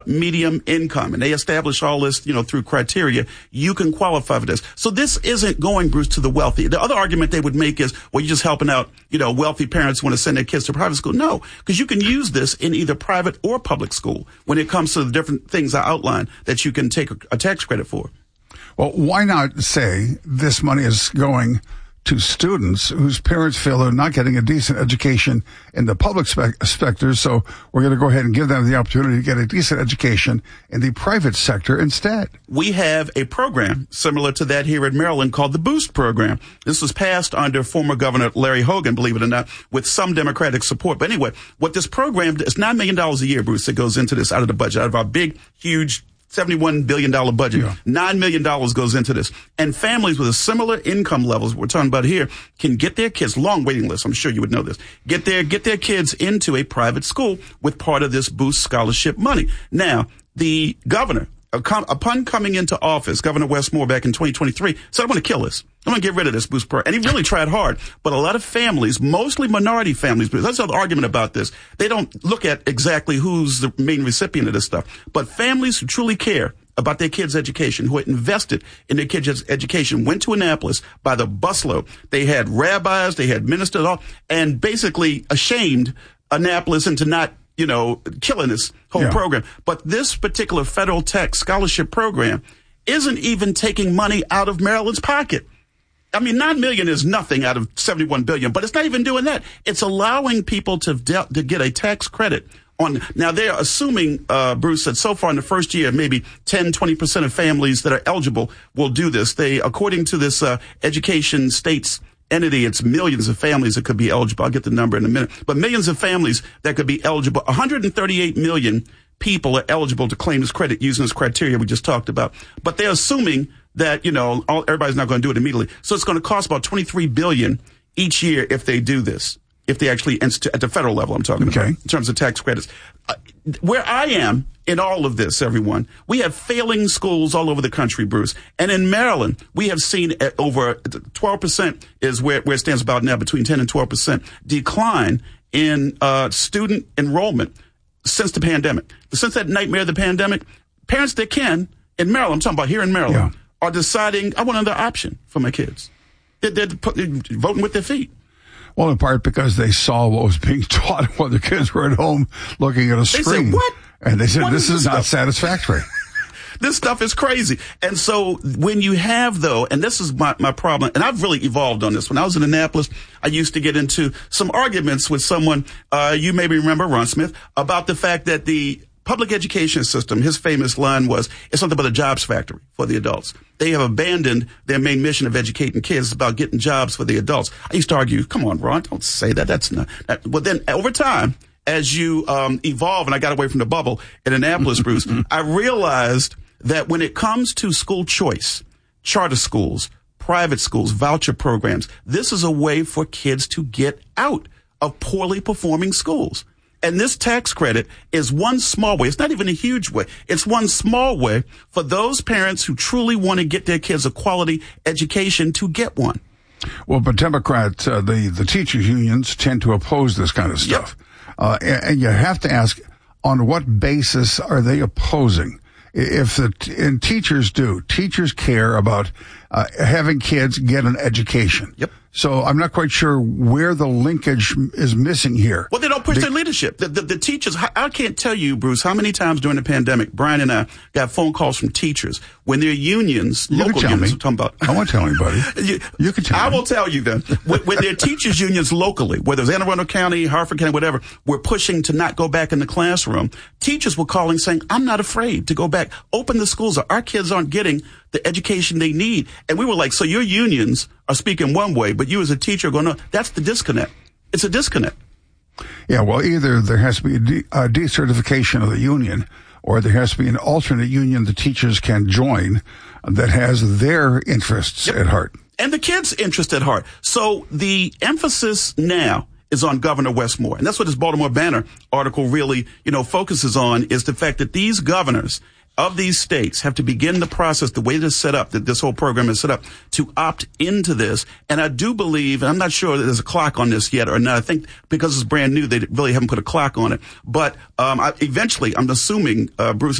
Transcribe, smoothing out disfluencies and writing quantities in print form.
medium income. And they establish all this, through criteria. You can qualify for this. So this isn't going, Bruce, to the wealthy. The other argument they would make is, well, you're just helping out, wealthy parents who want to send their kids to private school. No, because you can use this in either private or public school when it comes to the different things I outlined that you can take a tax credit for. Well, why not say this money is going to students whose parents feel they're not getting a decent education in the public sector, so we're going to go ahead and give them the opportunity to get a decent education in the private sector instead? We have a program similar to that here in Maryland called the Boost program. This was passed under former Governor Larry Hogan, believe it or not, with some Democratic support. But anyway, what this program is, $9 million a year, Bruce, that goes into this out of the budget, out of our big, huge $71 billion budget. Yeah. $9 million goes into this. And families with a similar income levels we're talking about here can get their kids, long waiting list, I'm sure you would know this, get their kids into a private school with part of this Boost scholarship money. Now, the governor, upon coming into office, Governor Wes Moore back in 2023, said, I want to kill this. I'm going to get rid of this Boost program. And he really tried hard. But a lot of families, mostly minority families, but that's the argument about this. They don't look at exactly who's the main recipient of this stuff. But families who truly care about their kids' education, who had invested in their kids' education, went to Annapolis by the busload. They had rabbis, they had ministers, and basically ashamed Annapolis into not killing this whole program. But this particular federal tech scholarship program isn't even taking money out of Maryland's pocket. I mean, $9 million is nothing out of $71 billion, but it's not even doing that. It's allowing people to get a tax credit on. Now, they're assuming, Bruce, that so far in the first year, maybe 10, 20% of families that are eligible will do this. According to this education state's entity, it's millions of families that could be eligible. I'll get the number in a minute, but millions of families that could be eligible. 138 million people are eligible to claim this credit using this criteria we just talked about. But they're assuming that, everybody's not going to do it immediately. So it's going to cost about $23 billion each year if they do this. If they actually, at the federal level, I'm talking about, in terms of tax credits. Where I am in all of this, everyone, we have failing schools all over the country, Bruce. And in Maryland, we have seen over 12% is where it stands about now, between 10 and 12% decline in student enrollment since the pandemic. Since that nightmare of the pandemic, parents that can, in Maryland, I'm talking about here in Maryland, are deciding, I want another option for my kids. They're voting with their feet. Well, in part because they saw what was being taught while their kids were at home looking at a screen. They said, what? And they said, this is not satisfactory. This stuff is crazy. And so when you have, though, and this is my problem, and I've really evolved on this. When I was in Annapolis, I used to get into some arguments with someone, you maybe remember, Ron Smith, about the fact that the public education system, his famous line was, it's nothing but a jobs factory for the adults. They have abandoned their main mission of educating kids. It's about getting jobs for the adults. I used to argue, come on, Ron, don't say that. That's not that. But then over time, as you evolve, and I got away from the bubble in Annapolis, Bruce, I realized that when it comes to school choice, charter schools, private schools, voucher programs, this is a way for kids to get out of poorly performing schools. And this tax credit is one small way. It's not even a huge way. It's one small way for those parents who truly want to get their kids a quality education to get one. Well, but Democrats, the teachers unions tend to oppose this kind of stuff. Yep. And you have to ask, on what basis are they opposing? And teachers care about having kids get an education. Yep. So I'm not quite sure where the linkage is missing here. Well, they don't push their leadership. The teachers, I can't tell you, Bruce, how many times during the pandemic, Brian and I got phone calls from teachers when their unions, local unions, I'm talking about. I won't tell anybody. You can tell me. I will tell you then. When their teachers unions locally, whether it's Anne Arundel County, Harford County, whatever, were pushing to not go back in the classroom, teachers were calling saying, I'm not afraid to go back. Open the schools. Our kids aren't getting the education they need. And we were like, so your unions are speaking one way, but you as a teacher are going, no, that's the disconnect. It's a disconnect. Yeah, well, either there has to be a decertification of the union, or there has to be an alternate union the teachers can join that has their interests at heart. And the kids' interest at heart. So the emphasis now is on Governor Wes Moore. And that's what this Baltimore Banner article really, focuses on, is the fact that these governors of these states have to begin the process, the way it is set up, that this whole program is set up, to opt into this. And I do believe, and I'm not sure that there's a clock on this yet or not. I think because it's brand new, they really haven't put a clock on it. But eventually, I'm assuming, Bruce,